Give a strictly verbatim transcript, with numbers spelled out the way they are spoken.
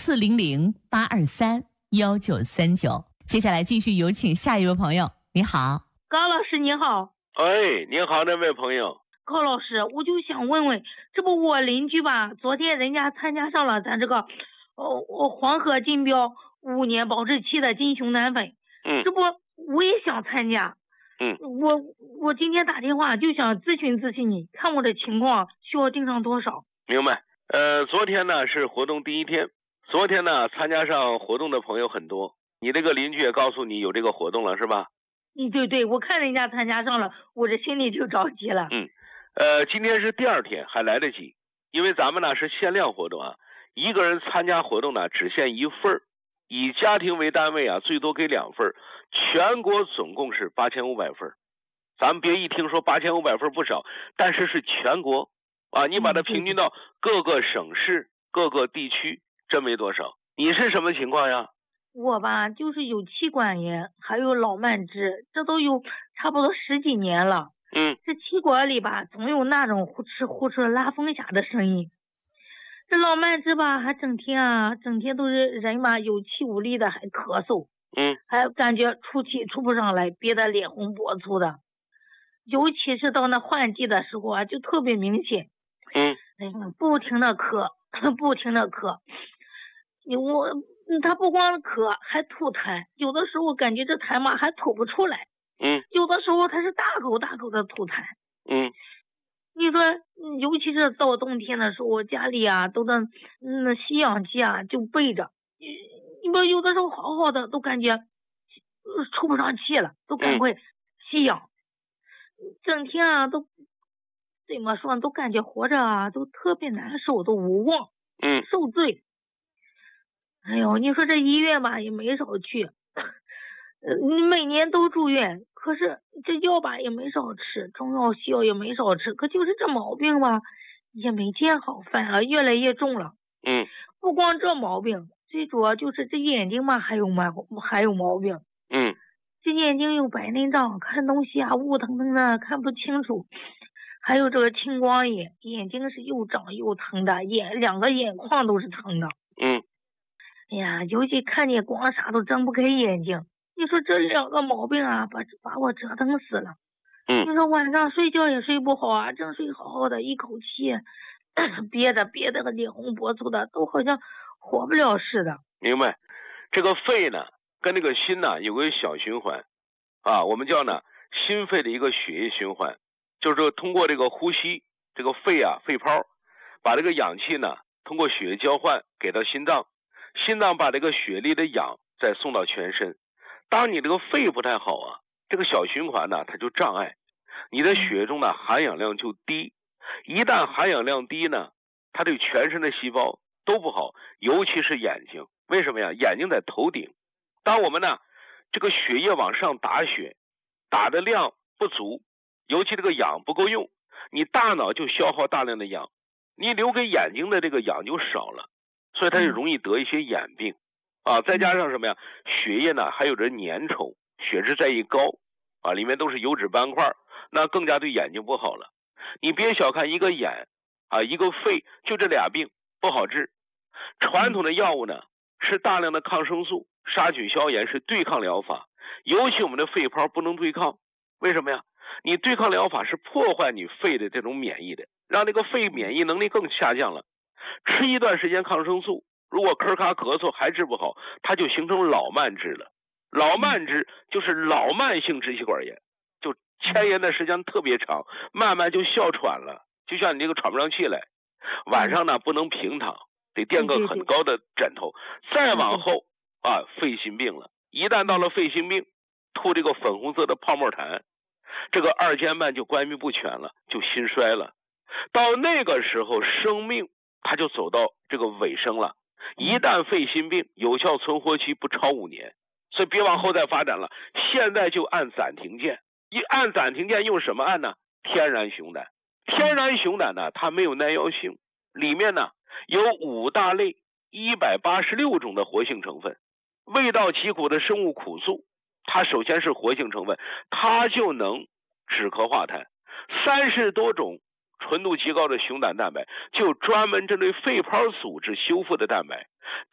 四零零八二三幺九三九。接下来继续有请下一位朋友。你好， 高老师你好。 哎，你好，那位朋友。 高老师，我就想问问，这不我邻居吧，昨天人家参加上了咱这个，哦，黄河金标五年保质期的金熊奶粉， 嗯， 这不我也想参加， 嗯， 我我今天打电话就想咨询咨询你，看我的情况需要订上多少？ 明白。呃，昨天呢是活动第一天，昨天呢参加上活动的朋友很多，你这个邻居也告诉你有这个活动了是吧？ 嗯，对对，我看人家参加上了，我这心里就着急了。 嗯，呃，今天是第二天，还来得及，因为咱们呢是限量活动啊，一个人参加活动呢只限一份儿，以家庭为单位啊，最多给两份儿，全国总共是八千五百份儿。咱们别一听说八千五百份不少，但是是全国啊，你把它平均到各个省市、各个地区，真没多少。你是什么情况呀？ 我吧，就是有气管炎，还有老慢支，这都有差不多十几年了。 嗯， 这气管里吧，总有那种呼哧呼哧拉风下的声音。这老慢支吧，还整天啊，整天都是人嘛有气无力的，还咳嗽。 嗯， 还感觉出气出不上来，憋得脸红脖粗的。尤其是到那换季的时候啊，就特别明显。 嗯， 哎呀，不停的咳，不停的咳。我。他不光咳，还吐痰，有的时候感觉这痰嘛还吐不出来， 嗯， 有的时候他是大口大口的吐痰， 嗯， 你说，尤其是到冬天的时候，我家里啊都的嗯吸氧机啊就备着，你说有的时候好好的都感觉出不上气了，都赶快吸氧，嗯、整天啊都怎么说都感觉活着啊都特别难受，都无望， 嗯， 受罪。哎呦，你说这医院吧也没少去，呃，你每年都住院，可是这药吧也没少吃，中药西药也没少吃，可就是这毛病吧也没见好，反而越来越重了。 嗯， 不光这毛病，最主要就是这眼睛嘛还有毛还有毛病。 嗯， 这眼睛有白内障，看东西啊雾腾腾的看不清楚，还有这个青光眼，眼睛是又长又疼的，眼两个眼眶都是疼的。 嗯。 哎呀，尤其看见光啥都睁不开眼睛，你说这两个毛病啊，把把我折腾死了。 嗯， 你说晚上睡觉也睡不好啊，正睡好好的，一口气憋着憋得个脸红脖粗的，都好像活不了似的。 明白，这个肺呢，跟这个心呢有个小循环，啊，我们叫呢心肺的一个血液循环，就是说通过这个呼吸，这个肺啊肺泡，把这个氧气呢通过血液交换给到心脏。心脏把这个血里的氧再送到全身，当你这个肺不太好啊，这个小循环呢它就障碍，你的血中呢含氧量就低，一旦含氧量低呢，它对全身的细胞都不好，尤其是眼睛。为什么呀？眼睛在头顶，当我们呢这个血液往上打血，打的量不足，尤其这个氧不够用，你大脑就消耗大量的氧，你留给眼睛的这个氧就少了，所以它就容易得一些眼病啊。再加上什么呀？血液呢还有着粘稠，血脂再一高啊，里面都是油脂斑块，那更加对眼睛不好了。你别小看一个眼啊，一个肺，就这俩病不好治。传统的药物呢是大量的抗生素、杀菌消炎，是对抗疗法，尤其我们的肺泡不能对抗。为什么呀？你对抗疗法是破坏你肺的这种免疫的，让这个肺免疫能力更下降了。吃一段时间抗生素，如果咳卡咳嗽还治不好，它就形成老慢支了。老慢支就是老慢性支气管炎，就牵延的时间特别长，慢慢就哮喘了，就像你这个喘不上气来。晚上呢不能平躺，得垫个很高的枕头。再往后啊，肺心病了。一旦到了肺心病，吐这个粉红色的泡沫痰，这个二尖瓣就关闭不全了，就心衰了。到那个时候，生命它就走到这个尾声了。一旦肺心病，有效存活期不超五年，所以别往后再发展了。现在就按暂停键，一按暂停键用什么按呢？天然熊胆。天然熊胆呢，它没有耐药性，里面呢有五大类一百八十六种的活性成分，味道奇苦的生物苦素，它首先是活性成分，它就能止咳化痰。三十多种纯度极高的熊胆蛋白，就专门针对肺泡组织修复的蛋白，